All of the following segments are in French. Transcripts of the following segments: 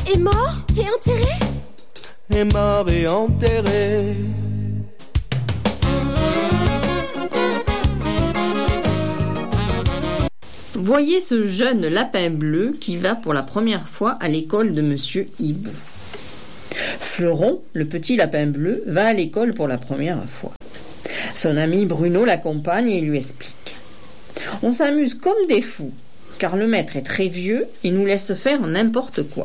Est mort et enterré? Est mort et enterré. Voyez ce jeune lapin bleu qui va pour la première fois à l'école de Monsieur Hibou. Fleuron, le petit lapin bleu, va à l'école pour la première fois. Son ami Bruno l'accompagne et lui explique. On s'amuse comme des fous, car le maître est très vieux et nous laisse faire n'importe quoi.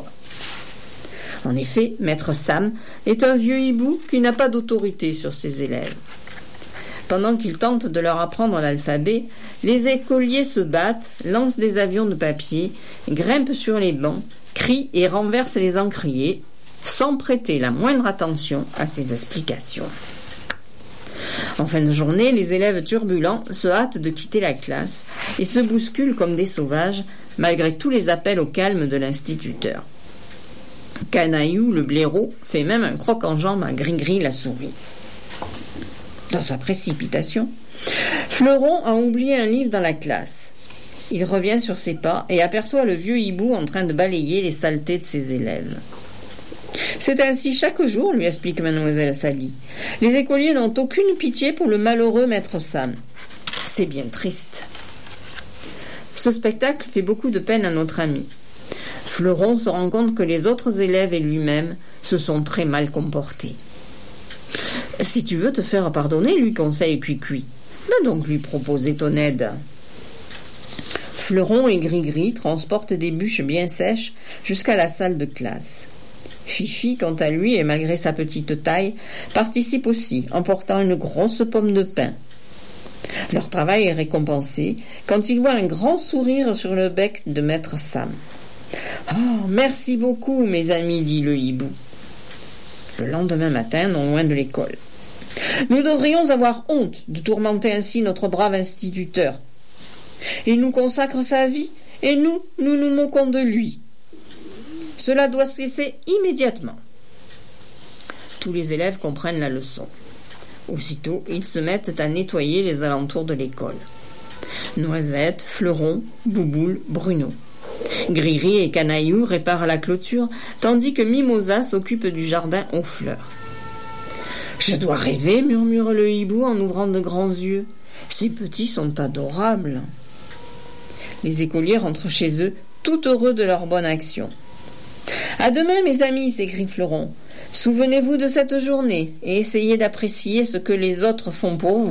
En effet, maître Sam est un vieux hibou qui n'a pas d'autorité sur ses élèves. Pendant qu'il tente de leur apprendre l'alphabet, les écoliers se battent, lancent des avions de papier, grimpent sur les bancs, crient et renversent les encriers, sans prêter la moindre attention à ses explications. En fin de journée, les élèves turbulents se hâtent de quitter la classe et se bousculent comme des sauvages, malgré tous les appels au calme de l'instituteur. Canaillou, le blaireau, fait même un croc-en-jambe à Gris-Gris, la souris. Dans sa précipitation, Fleuron a oublié un livre dans la classe. Il revient sur ses pas et aperçoit le vieux hibou en train de balayer les saletés de ses élèves. C'est ainsi chaque jour, lui explique mademoiselle Sally. Les écoliers n'ont aucune pitié pour le malheureux maître Sam. C'est bien triste. Ce spectacle fait beaucoup de peine à notre ami. Fleuron se rend compte que les autres élèves et lui-même se sont très mal comportés. Si tu veux te faire pardonner, lui conseille Cuicui, va donc lui proposer ton aide. Fleuron et Gris-Gris transportent des bûches bien sèches jusqu'à la salle de classe. Fifi, quant à lui, et malgré sa petite taille, participe aussi en portant une grosse pomme de pin. Leur travail est récompensé quand ils voient un grand sourire sur le bec de maître Sam. « Oh, merci beaucoup, mes amis, dit le hibou. » Le lendemain matin, non loin de l'école. « Nous devrions avoir honte de tourmenter ainsi notre brave instituteur. Il nous consacre sa vie et nous nous moquons de lui. Cela doit cesser immédiatement. » Tous les élèves comprennent la leçon. Aussitôt, ils se mettent à nettoyer les alentours de l'école. Noisette, Fleuron, Bouboule, Bruno. Gris-Gris et Canaillou réparent la clôture, tandis que Mimosa s'occupe du jardin aux fleurs. « Je dois rêver, murmure le hibou en ouvrant de grands yeux. Ces petits sont adorables. » Les écoliers rentrent chez eux, tout heureux de leur bonne action. « À demain, mes amis, s'écrie Fleuron. Souvenez-vous de cette journée et essayez d'apprécier ce que les autres font pour vous. »